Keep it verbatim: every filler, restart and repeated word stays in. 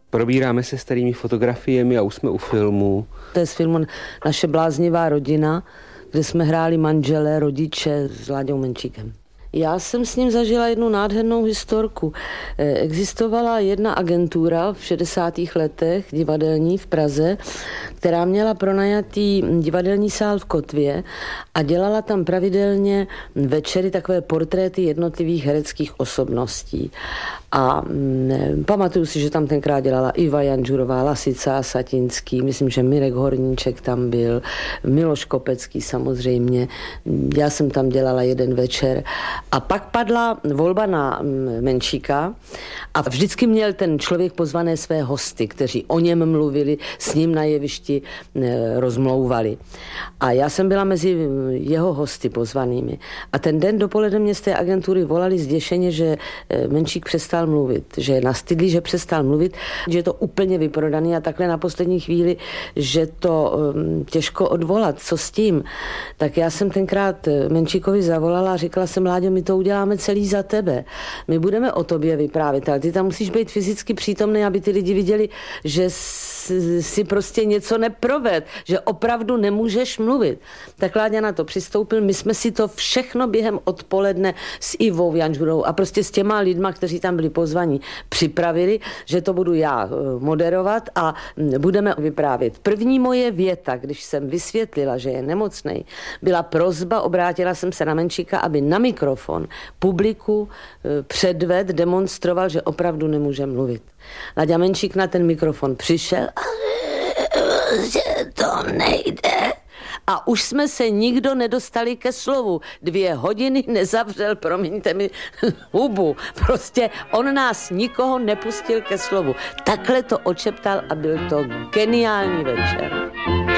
Probíráme se starými fotografiemi a už jsme u filmu. To je z filmu Naše bláznivá rodina, kde jsme hráli manžele, rodiče s Láďou Menšíkem. Já jsem s ním zažila jednu nádhernou historku. Existovala jedna agentura v šedesátých letech divadelní v Praze, která měla pronajatý divadelní sál v Kotvě a dělala tam pravidelně večery takové portréty jednotlivých hereckých osobností. A ne, pamatuju si, že tam tenkrát dělala Iva Janžurová, Lasica Satinský, myslím, že Mirek Horníček tam byl, Miloš Kopecký samozřejmě. Já jsem tam dělala jeden večer. A pak padla volba na Menšíka a vždycky měl ten člověk pozvané své hosty, kteří o něm mluvili, s ním na jevišti rozmlouvali. A já jsem byla mezi jeho hosty pozvanými. A ten den dopoledne mě z té agentury volali zděšeně, že Menšík přestal mluvit, že je nastydlý, že přestal mluvit, že je to úplně vyprodaný a takhle na poslední chvíli, že to um, těžko odvolat. Co s tím? Tak já jsem tenkrát Menšíkovi zavolala a říkala jsem, Láďo, my to uděláme celý za tebe. My budeme o tobě vyprávět, ale ty tam musíš být fyzicky přítomný, aby ty lidi viděli, že si prostě něco neproved, že opravdu nemůžeš mluvit. Tak Láďa na to přistoupil, my jsme si to všechno během odpoledne s Ivou Janžurovou a prostě s těma lidma, kteří tam byli pozvaní, připravili, že to budu já moderovat a budeme vyprávět. První moje věta, když jsem vysvětlila, že je nemocnej, byla prosba, obrátila jsem se na Menšíka, aby na mikrofon publiku předved, demonstroval, že opravdu nemůže mluvit. Láďa Menšík na ten mikrofon přišel a že to nejde. A už jsme se nikdo nedostali ke slovu. Dvě hodiny nezavřel, promiňte mi, hubu. Prostě on nás nikoho nepustil ke slovu. Takhle to očeptal a byl to geniální večer.